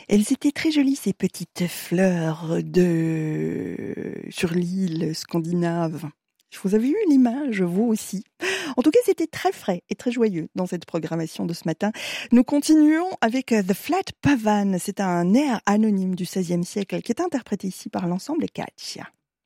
Elles étaient très jolies, ces petites fleurs sur l'île scandinave. Vous avez eu l'image, vous aussi. En tout cas, c'était très frais et très joyeux dans cette programmation de ce matin. Nous continuons avec The Flat Pavan. C'est un air anonyme du XVIe siècle qui est interprété ici par l'ensemble Catch.